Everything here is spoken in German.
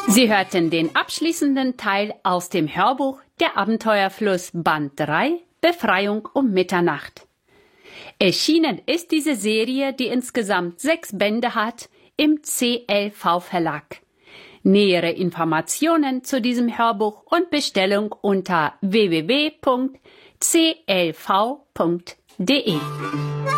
Sie hörten den abschließenden Teil aus dem Hörbuch Der Abenteuerfluss Band 3 Befreiung um Mitternacht. Erschienen ist diese Serie, die insgesamt 6 Bände hat, im CLV Verlag. Nähere Informationen zu diesem Hörbuch und Bestellung unter www.clv.de.